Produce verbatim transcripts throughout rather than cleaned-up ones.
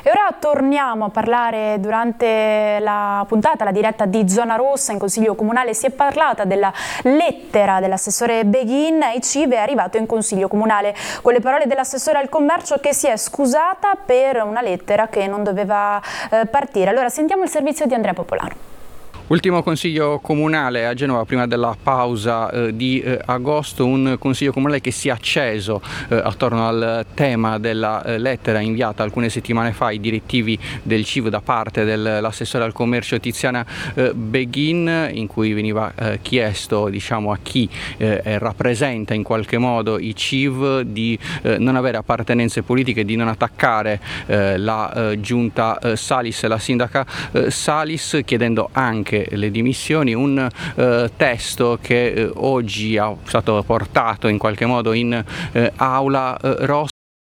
E ora torniamo a parlare. Durante la puntata, la diretta di Zona Rossa in Consiglio Comunale, si è parlata della lettera dell'assessore Beghin ai C I V. È arrivato in Consiglio Comunale con le parole dell'assessore al commercio che si è scusata per una lettera che non doveva eh, partire. Allora sentiamo il servizio di Andrea Popolano. Ultimo consiglio comunale a Genova prima della pausa eh, di eh, agosto, un consiglio comunale che si è acceso eh, attorno al tema della eh, lettera inviata alcune settimane fa ai direttivi del C I V da parte dell'assessore al commercio Tiziana eh, Beghin, in cui veniva eh, chiesto, diciamo, a chi eh, rappresenta in qualche modo i C I V di eh, non avere appartenenze politiche, di non attaccare eh, la eh, giunta eh, Salis e la sindaca eh, Salis, chiedendo anche le dimissioni. Un eh, testo che eh, oggi è stato portato in qualche modo in eh, aula eh, rossa,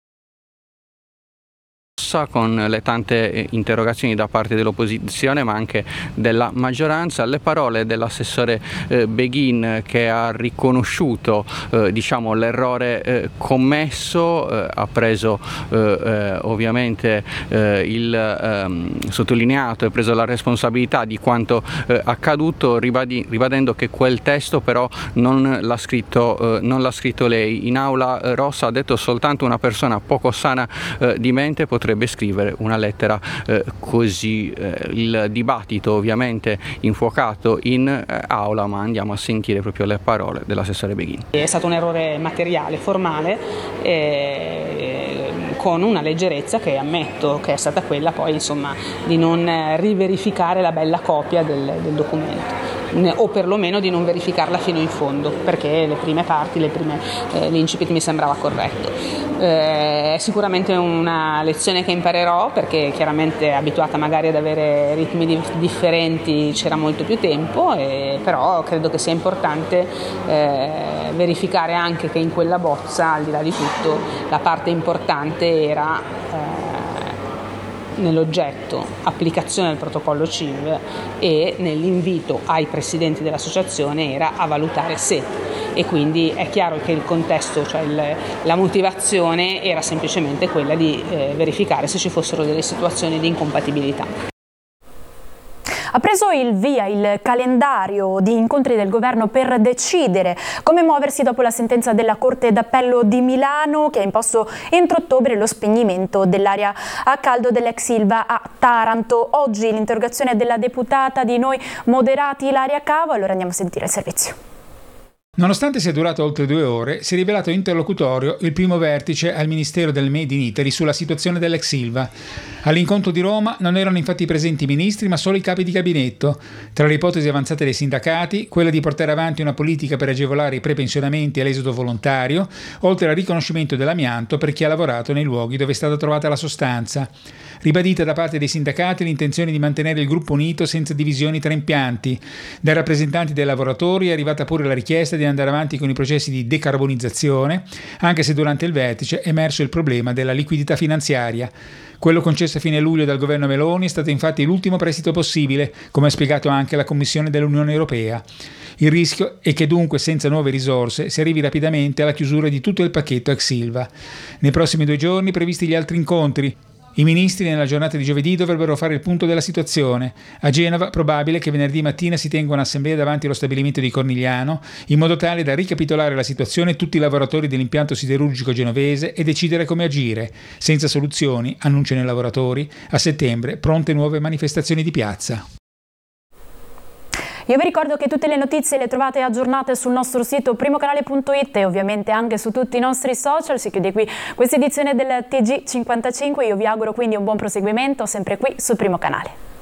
con le tante interrogazioni da parte dell'opposizione ma anche della maggioranza. Le parole dell'assessore eh, Beghin, che ha riconosciuto eh, diciamo l'errore eh, commesso, eh, ha preso eh, eh, ovviamente eh, il ehm, sottolineato e preso la responsabilità di quanto eh, accaduto, ribadi, ribadendo che quel testo però non l'ha scritto, eh, non l'ha scritto lei. In aula eh, rossa ha detto: soltanto una persona poco sana eh, di mente potrebbe scrivere una lettera eh, così. Eh, il dibattito ovviamente infuocato in eh, aula, ma andiamo a sentire proprio le parole dell'assessore Beghin. È stato un errore materiale, formale, eh, con una leggerezza che ammetto che è stata quella poi, insomma, di non riverificare la bella copia del, del documento, o perlomeno di non verificarla fino in fondo, perché le prime parti, le prime, eh, l'incipit mi sembrava corretto. Eh, è sicuramente una lezione che imparerò, perché chiaramente abituata magari ad avere ritmi di, differenti c'era molto più tempo, e, però credo che sia importante eh, verificare anche che in quella bozza, al di là di tutto, la parte importante era eh, nell'oggetto applicazione del protocollo C I V, e nell'invito ai presidenti dell'associazione era a valutare se, e quindi è chiaro che il contesto, cioè il, la motivazione era semplicemente quella di eh, verificare se ci fossero delle situazioni di incompatibilità. Ha preso il via il calendario di incontri del governo per decidere come muoversi dopo la sentenza della Corte d'Appello di Milano, che ha imposto entro ottobre lo spegnimento dell'area a caldo dell'ex Ilva a Taranto. Oggi l'interrogazione della deputata di Noi Moderati Ilaria Cavo. Allora andiamo a sentire il servizio. Nonostante sia durato oltre due ore, si è rivelato interlocutorio il primo vertice al Ministero del Made in Italy sulla situazione dell'ex Ilva. All'incontro di Roma non erano infatti presenti i ministri, ma solo i capi di gabinetto. Tra le ipotesi avanzate dai sindacati, quella di portare avanti una politica per agevolare i prepensionamenti e l'esodo volontario, oltre al riconoscimento dell'amianto per chi ha lavorato nei luoghi dove è stata trovata la sostanza. Ribadita da parte dei sindacati l'intenzione di mantenere il gruppo unito senza divisioni tra impianti. Dai rappresentanti dei lavoratori è arrivata pure la richiesta di andare avanti con i processi di decarbonizzazione, anche se durante il vertice è emerso il problema della liquidità finanziaria. Quello concesso a fine luglio dal governo Meloni è stato infatti l'ultimo prestito possibile, come ha spiegato anche la Commissione dell'Unione Europea. Il rischio è che dunque senza nuove risorse si arrivi rapidamente alla chiusura di tutto il pacchetto ex Ilva. Nei prossimi due giorni previsti gli altri incontri. I ministri nella giornata di giovedì dovrebbero fare il punto della situazione. A Genova probabile che venerdì mattina si tenga un'assemblea davanti allo stabilimento di Cornigliano, in modo tale da ricapitolare la situazione tutti i lavoratori dell'impianto siderurgico genovese e decidere come agire. Senza soluzioni, annunciano i lavoratori, a settembre pronte nuove manifestazioni di piazza. Io vi ricordo che tutte le notizie le trovate aggiornate sul nostro sito primocanale punto it e ovviamente anche su tutti i nostri social. Si chiude qui questa edizione del T G cinquantacinque. Io vi auguro quindi un buon proseguimento sempre qui sul Primo Canale.